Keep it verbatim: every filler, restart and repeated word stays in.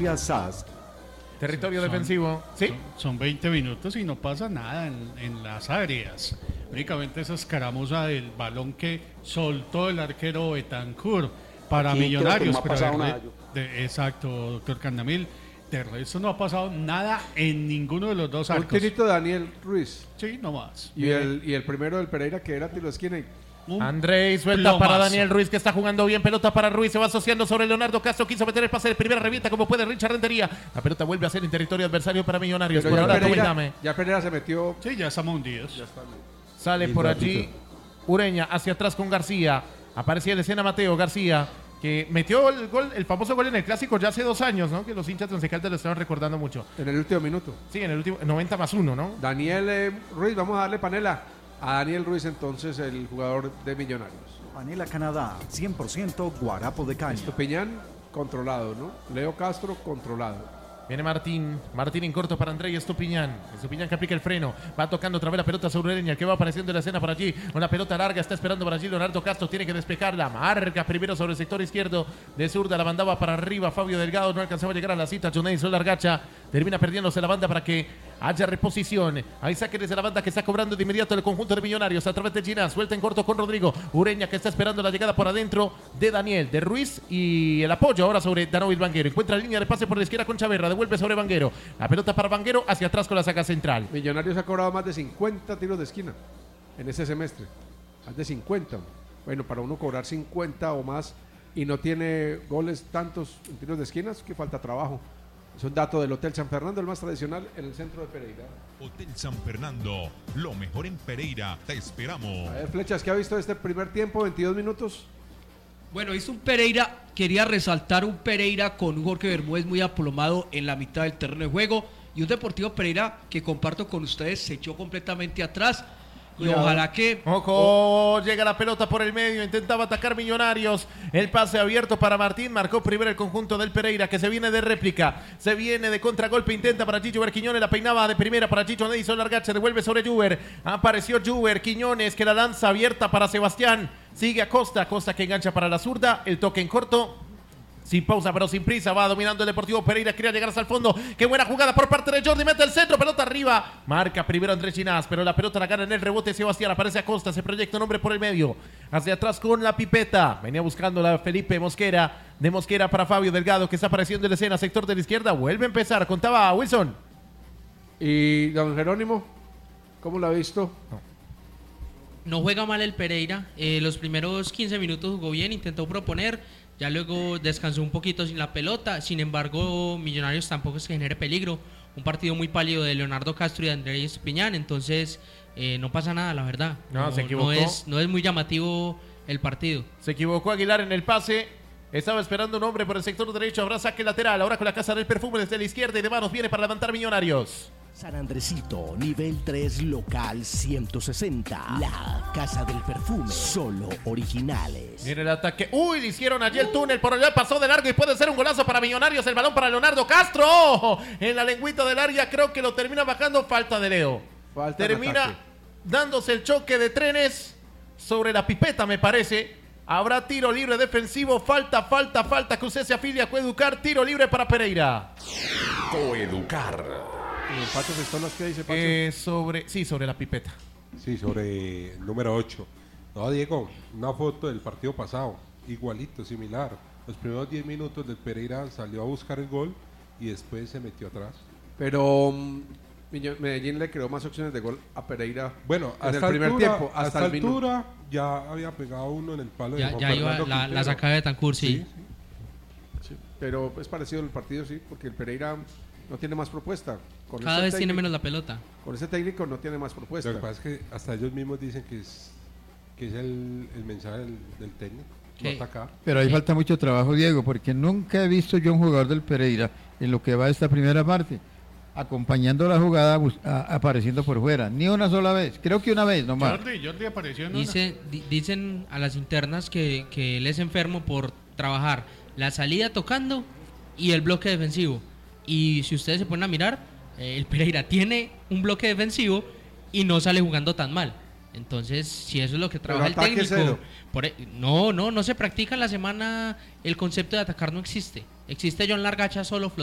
Familia S A S. Territorio son, defensivo, ¿sí? Son, son veinte minutos y no pasa nada en, en las áreas. Únicamente esa escaramuza del balón que soltó el arquero Betancourt para Aquí Millonarios. creo que no ha pero pasado de, nada. de, exacto, doctor Candamil. De resto no ha pasado nada en ninguno de los dos Un arcos. tirito de Daniel Ruiz. Sí, no más. Y el, y el primero del Pereira que era tiro de esquina. Y Andrei suelta plomazo. para Daniel Ruiz, que está jugando bien. Pelota para Ruiz, se va asociando sobre Leonardo Castro. Quiso meter el pase de primera, revienta como puede Richard Rentería. La pelota vuelve a ser en territorio adversario para Millonarios. Pero Por ya ahora, Pereira, Tomindame. ya Pereira se metió. Sí, ya estamos hundidos. Ya está. Sale Y por ratito. allí Ureña hacia atrás con García. Aparecía en escena Mateo García, que metió el gol, el famoso gol en el clásico ya hace dos años, ¿no? Que los hinchas de Once Caldas lo estaban recordando mucho. En el último minuto. Sí, en el último noventa más uno, ¿no? Daniel eh, Ruiz, vamos a darle panela a Daniel Ruiz entonces, el jugador de Millonarios. Panela Canadá, cien por ciento guarapo de caña. Estupiñán, controlado, ¿no? Leo Castro, controlado. Viene Martín, Martín en corto para Andrei Estupiñán. Estupiñán que aplica el freno, va tocando otra vez la pelota sobre Ureña, que va apareciendo en la escena por allí. Una pelota larga, está esperando por allí Leonardo Castro, tiene que despejarla. Marca primero sobre el sector izquierdo de zurda, la mandaba para arriba Fabio Delgado, no alcanzaba a llegar a la cita. Jonay Solargacha termina perdiéndose la banda para que haya reposición. Ahí saque desde la banda que está cobrando de inmediato el conjunto de Millonarios a través de Gina. Suelta en corto con Rodrigo. Ureña que está esperando la llegada por adentro de Daniel, de Ruiz, y el apoyo ahora sobre Danovil Vanguero. Encuentra línea de pase por la izquierda con Chaverra. Devuelve sobre Vanguero. La pelota para Vanguero hacia atrás con la saca central. Millonarios ha cobrado más de cincuenta tiros de esquina en ese semestre. Más de cincuenta. Bueno, para uno cobrar cincuenta o más y no tiene goles tantos en tiros de esquina, es que falta trabajo. Es un dato del Hotel San Fernando, el más tradicional en el centro de Pereira. Hotel San Fernando, lo mejor en Pereira, te esperamos. A ver, Flechas, ¿qué ha visto este primer tiempo? veintidós minutos. Bueno, hizo un Pereira, quería resaltar un Pereira con un Jorge Bermúdez muy aplomado en la mitad del terreno de juego y un Deportivo Pereira que comparto con ustedes, se echó completamente atrás y Cuidado. ojalá que... Ojo, oh, llega la pelota por el medio, intentaba atacar Millonarios, el pase abierto para Martín, marcó primero el conjunto del Pereira, que se viene de réplica, se viene de contragolpe, intenta para Chicho Ver Quiñones, la peinaba de primera para Chicho Nedison Largache, devuelve sobre Juber, apareció Juber, Quiñones que la lanza abierta para Sebastián, sigue Acosta, Acosta que engancha para la zurda, el toque en corto. Sin pausa, pero sin prisa, va dominando el Deportivo Pereira, quería llegar hasta el fondo. Qué buena jugada por parte de Jordi, mete el centro, pelota arriba. Marca primero Andrés Ginás, pero la pelota la gana en el rebote Sebastián, aparece Acosta, se proyecta un hombre por el medio. Hacia atrás con la pipeta, venía buscando la Felipe Mosquera, de Mosquera para Fabio Delgado, que está apareciendo en la escena, sector de la izquierda, vuelve a empezar, contaba Wilson. ¿Y don Jerónimo? ¿Cómo lo ha visto? No juega mal el Pereira, eh, los primeros quince minutos jugó bien, intentó proponer, ya luego descansó un poquito sin la pelota, sin embargo Millonarios tampoco es que genere peligro, un partido muy pálido de Leonardo Castro y de Andrés Estupiñán, entonces eh, no pasa nada la verdad, No, no, se equivocó. no es, no es muy llamativo el partido. Se equivocó Aguilar en el pase. Estaba esperando un hombre por el sector derecho. Habrá saque lateral. Ahora con la casa del perfume desde la izquierda y de manos viene para levantar Millonarios. San Andresito, nivel tres, local ciento sesenta. La Casa del Perfume, solo originales. Viene el ataque. Uy, le hicieron allí el túnel. Por allá pasó de largo y puede ser un golazo para Millonarios. El balón para Leonardo Castro. En la lengüita del área creo que lo termina bajando. Falta de Leo. Falta de termina ataque. dándose el choque de trenes sobre la pipeta, me parece. Habrá tiro libre defensivo. Falta, falta, falta. Que usted se afilia a Coeducar. Tiro libre para Pereira. Coeducar. ¿El Pacho Pistolas qué dice, Pacho? Eh, sobre, sí, sobre la pipeta. Sí, sobre el número ocho. No, Diego, una foto del partido pasado, igualito, similar. Los primeros diez minutos del Pereira salió a buscar el gol y después se metió atrás. Pero um, Medellín le creó más opciones de gol a Pereira. Bueno, en hasta el primer altura, tiempo. Hasta, hasta el minuto. altura ya había pegado uno en el palo de Ya, Juan ya iba Fernando la, la Quintero. sacada de Betancur, sí. Sí, Sí, pero es parecido el partido, sí, porque el Pereira no tiene más propuesta. Con Cada ese vez tiene técnico- menos la pelota. Con ese técnico no tiene más propuesta. Lo que pasa es que hasta ellos mismos dicen que es, que es el, el mensaje del, del técnico, no Sí. atacar. Pero ahí Sí. falta mucho trabajo, Diego, porque nunca he visto yo un jugador del Pereira en lo que va de esta primera parte, acompañando la jugada, bus- a- apareciendo por fuera. Ni una sola vez, creo que una vez nomás. Jordi, Jordi apareció en una. Dice, di- dicen a las internas que, que él es enfermo por trabajar la salida tocando y el bloque defensivo. Y si ustedes se ponen a mirar, eh, el Pereira tiene un bloque defensivo y no sale jugando tan mal. Entonces, si eso es lo que trabaja el ataque técnico, cero. por e- no, no, no se practica en la semana. El concepto de atacar no existe. Existe John Largacha solo